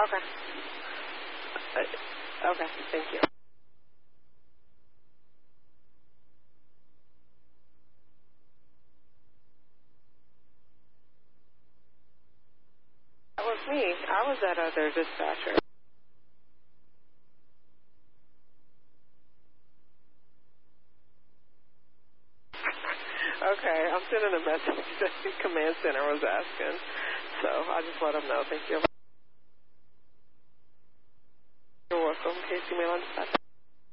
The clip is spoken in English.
Okay. Okay, thank you. That was me. I was that other dispatcher. Okay, I'm sending a message that the command center was asking. So I'll just let them know. Thank you. You're welcome. Casey Milan.